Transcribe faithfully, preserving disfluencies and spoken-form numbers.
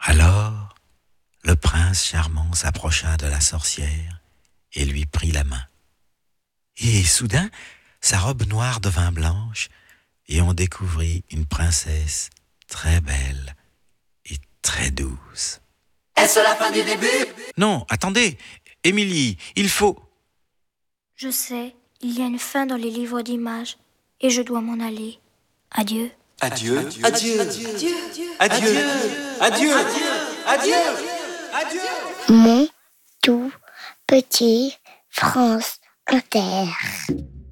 Alors, le prince charmant s'approcha de la sorcière et lui prit la main. Et soudain, sa robe noire devint blanche et on découvrit une princesse très belle et très douce. Est-ce la fin du début? Non, attendez, Émilie, il faut... Je sais, il y a une fin dans les livres d'images et je dois m'en aller. Adieu. Adieu, adieu, adieu, adieu, adieu, adieu, adieu, adieu. Mon tout petit France Inter.